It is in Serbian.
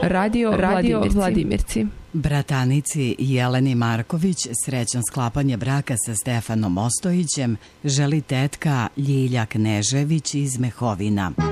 Radio Vladimirci. Bratanici Jeleni Marković srećan sklapanje braka sa Stefanom Ostojićem želi tetka Ljilja Knežević iz Mehovina.